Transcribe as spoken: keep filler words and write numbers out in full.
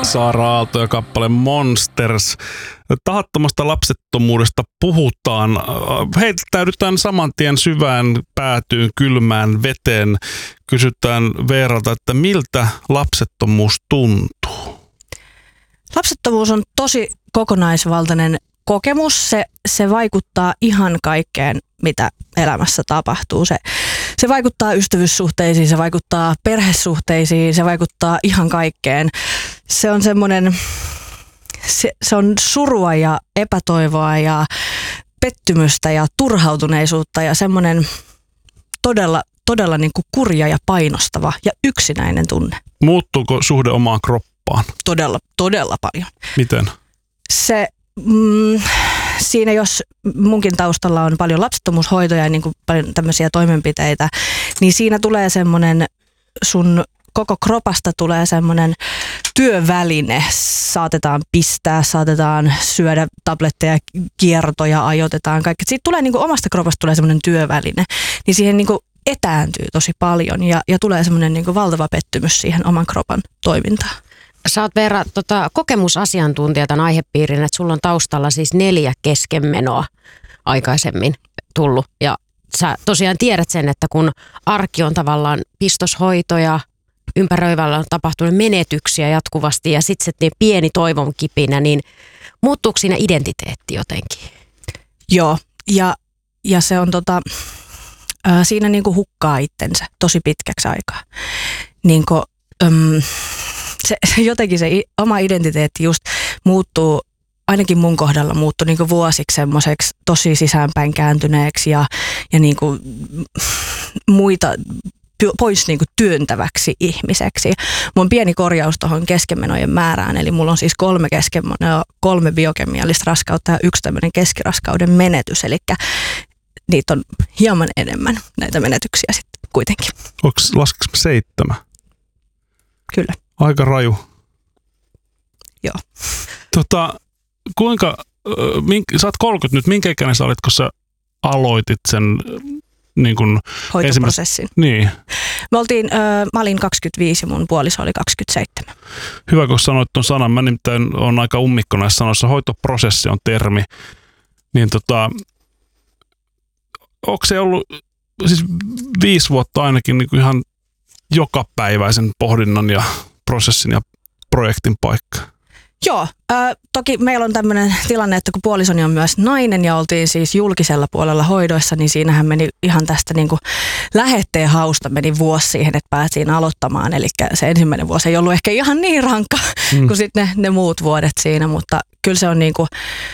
Saara Aalto ja kappale Monsters. Tahattomasta lapsettomuudesta puhutaan. Heittäydytään saman tien syvään päätyyn, kylmään veteen. Kysytään Veeralta, että miltä lapsettomuus tuntuu? Lapsettomuus on tosi kokonaisvaltainen kokemus. Se, se vaikuttaa ihan kaikkeen, mitä elämässä tapahtuu. Se, se vaikuttaa ystävyyssuhteisiin, se vaikuttaa perhesuhteisiin, se vaikuttaa ihan kaikkeen. Se on semmoinen, se, se on surua ja epätoivoa ja pettymystä ja turhautuneisuutta ja semmoinen todella, todella niin kuin kurja ja painostava ja yksinäinen tunne. Muuttuuko suhde omaan kroppaan? Todella, todella paljon. Miten? Se... Mm, siinä jos munkin taustalla on paljon lapsettomuushoitoja ja niin kuin paljon tämmöisiä toimenpiteitä, niin siinä tulee semmoinen, sun koko kropasta tulee semmoinen työväline. Saatetaan pistää, saatetaan syödä tabletteja, kiertoja, ajoitetaan kaikki. Siitä tulee niin kuin omasta kropasta tulee semmoinen työväline, niin siihen niin kuin etääntyy tosi paljon ja, ja tulee semmoinen niin kuin valtava pettymys siihen oman kropan toimintaan. Sä oot Veera tota, kokemusasiantuntija tämän aihepiirin, että sulla on taustalla siis neljä keskenmenoa aikaisemmin tullut. Ja sä tosiaan tiedät sen, että kun arki on tavallaan pistoshoitoja, ympäröivällä on tapahtunut menetyksiä jatkuvasti ja sitten se niin pieni toivon kipinä, niin muuttuuko siinä identiteetti jotenkin? Joo, ja, ja se on tota, ää, siinä niinku hukkaa itsensä tosi pitkäksi aikaa. Niinku... Öm, Se, se jotenkin se oma identiteetti just muuttuu, ainakin mun kohdalla muuttui niin kuin vuosiksi semmoiseksi tosi sisäänpäin kääntyneeksi ja, ja niin kuin muita pois niin kuin työntäväksi ihmiseksi. Mun pieni korjaus tuohon keskenmenojen määrään, eli mulla on siis kolme keskenmenoa, kolme biokemiallista raskautta ja yksi tämmöinen keskiraskauden menetys, eli niitä on hieman enemmän näitä menetyksiä sitten kuitenkin. Onko laskeks seitsemän? Kyllä. Aika raju. Joo. Tota, kuinka, mink, sä oot kolmekymmentä nyt, minkä ikäinen sä olit, kun sä aloitit sen niin kun hoitoprosessin? Niin. Me oltiin, äh, mä olin kaksikymmentäviisi ja mun puoliso oli kaksikymmentäseitsemän. Hyvä, kun sanoit ton sanan. Mä nimittäin on aika ummikko näissä sanoissa. Hoitoprosessi on termi. Niin tota, onko se ollut siis viisi vuotta ainakin niin kuin ihan jokapäiväisen pohdinnan ja prosessin ja projektin paikka? Joo, äh, toki meillä on tämmöinen tilanne, että kun puolisoni on myös nainen ja oltiin siis julkisella puolella hoidoissa, niin siinähän meni ihan tästä niin kuin lähetteen hausta meni vuosi siihen, että päästiin aloittamaan. Eli se ensimmäinen vuosi ei ollut ehkä ihan niin rankka mm. kuin sitten ne, ne muut vuodet siinä, mutta kyllä se on niin kuin,